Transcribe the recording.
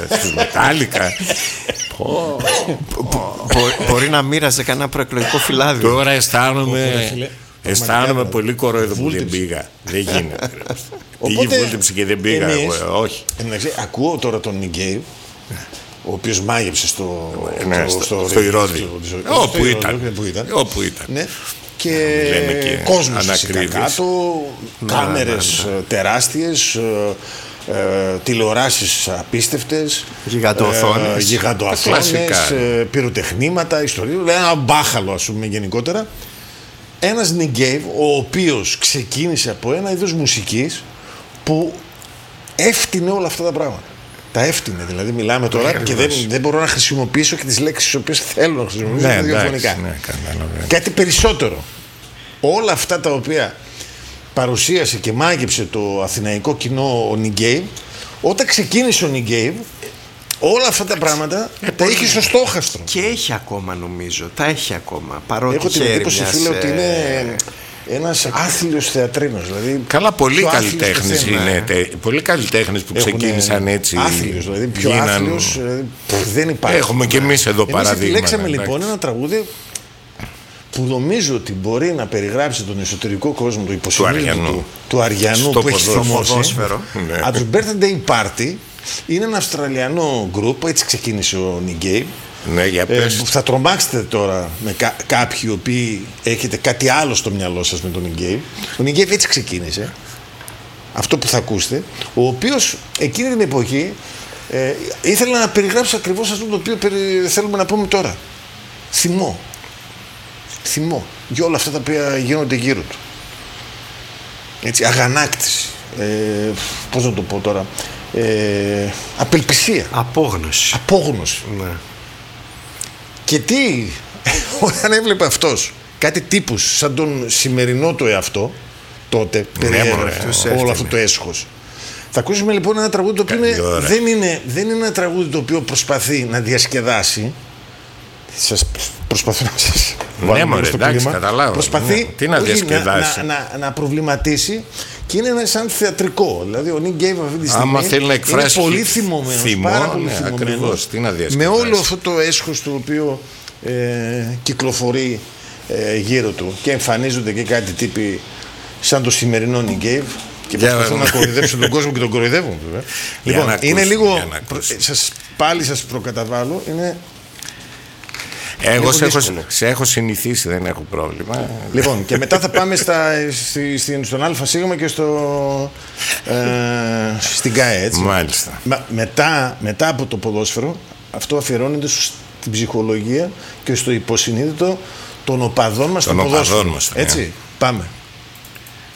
στους Μετάλλικα. Μπορεί να μοίραζε κανένα προεκλογικό φυλάδιο. Τώρα αισθάνομαι πολύ κορόιδο που δεν πήγα. Δεν γίνεται. Πήγε βούλτεψη και δεν πήγα. Όχι. Ακούω τώρα τον Νιγκέιβ, ο οποίος μάγεψε στο Ηρώδη. Όπου ήταν. Και κόσμος φυσικά κάτω, κάμερες τεράστιες, τηλεοράσεις απίστευτες, γιγαντοοθόνες, πυροτεχνήματα, ιστορίες, ένα μπάχαλο ας πούμε γενικότερα. Ένας Νιγκέιβ, ο οποίος ξεκίνησε από ένα είδος μουσικής που έφτιανε όλα αυτά τα πράγματα. Τα έφτιανε, δηλαδή μιλάμε τώρα και δεν μπορώ να χρησιμοποιήσω και τις λέξεις τις οποίες θέλω να χρησιμοποιήσω διαφωνικά. Κάτι περισσότερο. Όλα αυτά τα οποία παρουσίασε και μάγεψε το αθηναϊκό κοινό ο Νιγκέιβ, όταν ξεκίνησε ο Νιγκέιβ, όλα αυτά τα πράγματα τα είχε στο στόχαστρο. Και έχει ακόμα, νομίζω. Τα έχει ακόμα. Παρότι έχω την εντύπωση, φίλε, ότι είναι ένας άθλιος θεατρίνος. Δηλαδή, καλά, πολλοί καλλιτέχνες είναι. Πολλοί καλλιτέχνες που ξεκίνησαν έτσι. Άθλιος, δηλαδή πιο άθλιος δεν υπάρχει. Έχουμε και εμείς εδώ παραδείγματα. Επιλέξαμε λοιπόν ένα τραγούδι που νομίζω ότι μπορεί να περιγράψει τον εσωτερικό κόσμο του υποσυνείδητου του Αριανού που έχει θυμώσει. Από τους Birthday Party. Είναι ένα Αυστραλιανό γκρουπ, έτσι ξεκίνησε ο Νιγκέιβ. Ναι, για πες. Θα τρομάξετε τώρα με κάποιοι οι οποίοι έχετε κάτι άλλο στο μυαλό σας με τον Νιγκέιβ. Ο Νιγκέιβ έτσι ξεκίνησε. Αυτό που θα ακούσετε. Ο οποίος εκείνη την εποχή ήθελε να περιγράψει ακριβώς αυτό το οποίο θέλουμε να πούμε τώρα. Θυμό. Θυμό για όλα αυτά τα οποία γίνονται γύρω του. Έτσι, αγανάκτηση. Πώς να το πω τώρα. Απελπισία. Απόγνωση. Ναι. Και τι, όταν έβλεπε αυτός κάτι τύπους σαν τον σημερινό του εαυτό, τότε όλο αυτό το έσχος. Θα ακούσουμε λοιπόν ένα τραγούδι το οποίο δεν είναι ένα τραγούδι το οποίο προσπαθεί να διασκεδάσει. Προσπαθεί να σας βάλω στο κλίμα. Προσπαθεί να προβληματίσει. Και είναι σαν θεατρικό. Δηλαδή ο Νιγκέιβ αυτή τη στιγμή είναι πολύ θυμωμένος, πάρα πολύ θυμωμένος, με όλο αυτό το έσχος το οποίο κυκλοφορεί γύρω του και εμφανίζονται και κάτι τύποι σαν το σημερινό Νιγκέιβ και προσπαθούν να κοροϊδέψουν τον κόσμο και τον κοροϊδεύουν. Λοιπόν, είναι λίγο, πάλι σας προκαταβάλω, είναι... Εγώ σε έχω συνηθίσει, δεν έχω πρόβλημα. Λοιπόν, και μετά θα πάμε στον ΑΣ και στην ΚΑΕ, έτσι. Μάλιστα. Μετά από το ποδόσφαιρο, αυτό αφιερώνεται στην ψυχολογία και στο υποσυνείδητο των οπαδών μας στο ποδόσφαιρο. Έτσι, πάμε.